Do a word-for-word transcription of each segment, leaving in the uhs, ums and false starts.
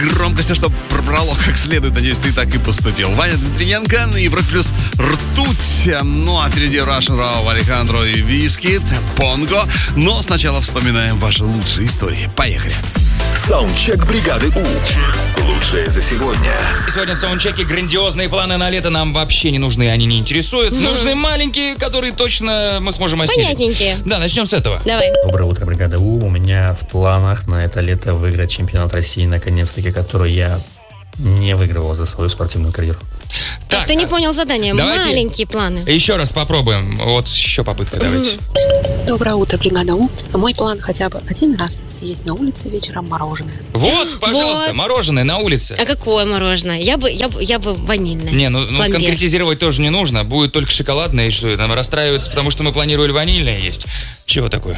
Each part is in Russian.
Громкости, чтобы пробрало как следует. Надеюсь, ты так и поступил. Ваня Дмитриенко, Европа плюс ртуть. Ну, а впереди Russian Raw, Алехандро и Вискит, Понго. Но сначала вспоминаем ваши лучшие истории. Поехали. Саундчек бригады У. Лучшее за сегодня. Сегодня в саундчеке грандиозные планы на лето нам вообще не нужны, они не интересуют. Mm-hmm. Нужны маленькие, которые точно мы сможем осилить. Понятненькие. Да, начнем с этого. Давай. Доброе утро, бригада У. У меня в планах на это лето выиграть чемпионат России, наконец-таки, который я не выигрывал за свою спортивную карьеру. Так, ты не понял задание. Давайте маленькие планы. Еще раз попробуем. Вот еще попытка, давайте. Доброе утро, бригада У. Мой план хотя бы один раз съесть на улице вечером мороженое. Вот, пожалуйста, Вот. мороженое на улице. А какое мороженое? Я бы, я бы, я бы ванильное. Не, ну, ну Пломбир. конкретизировать тоже не нужно. Будет только шоколадное, и что, там расстраивается, потому что мы планировали ванильное есть. Чего такое?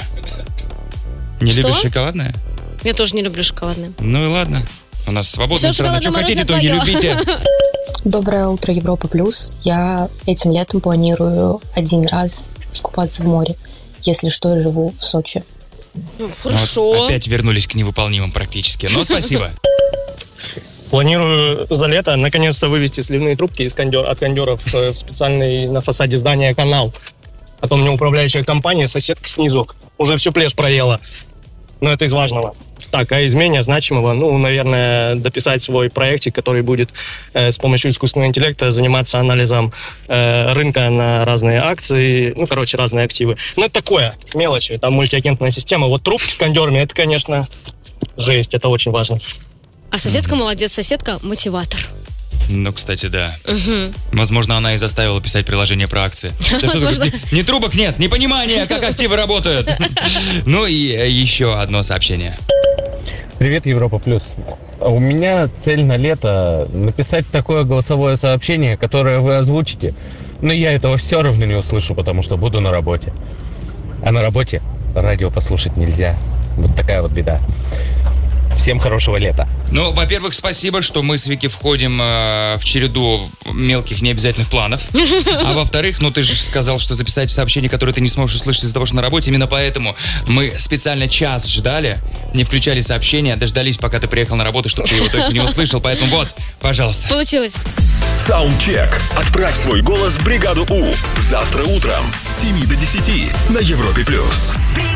Не Что? любишь шоколадное? Я тоже не люблю шоколадное. Ну и ладно. У нас свободная Всё, страна. Что шоколадное хотите, то и мороженое любите. Доброе утро, Европа плюс. Я этим летом планирую один раз искупаться в море. Если что, я живу в Сочи. Ну, хорошо. Вот опять вернулись к невыполнимым практически. Но спасибо. Планирую за лето наконец-то вывести сливные трубки из кондер, от кондеров в специальный на фасаде здания канал. А то у меня управляющая компания, соседка снизу, уже всю плешь проела. Но это из важного. Так, а из менее значимого, ну, наверное, дописать свой проектик, который будет э, с помощью искусственного интеллекта заниматься анализом э, рынка на разные акции, ну, короче, разные активы. Ну, это такое, мелочи, там мультиагентная система. Вот трубки с кондерами, это, конечно, жесть, это очень важно. А соседка молодец, соседка мотиватор. Ну, кстати, да. Угу. Возможно, она и заставила писать приложение про акции. Да что ты Возможно. говоришь, ни, ни трубок нет, ни понимания, как активы работают. Ну и еще одно сообщение. Привет, Европа Плюс. У меня цель на лето написать такое голосовое сообщение, которое вы озвучите, но я этого все равно не услышу, потому что буду на работе. А на работе радио послушать нельзя. Вот такая вот беда. Всем хорошего лета. Ну, во-первых, спасибо, что мы с Вики входим э, в череду мелких необязательных планов. А во-вторых, ну ты же сказал, что записать сообщение, которое ты не сможешь услышать из-за того, что на работе. Именно поэтому мы специально час ждали, не включали сообщения, дождались, пока ты приехал на работу, чтобы ты его точно не услышал. Поэтому вот, пожалуйста. Получилось. Саундчек. Отправь свой голос в бригаду У. Завтра утром с семи до десяти на Европе плюс.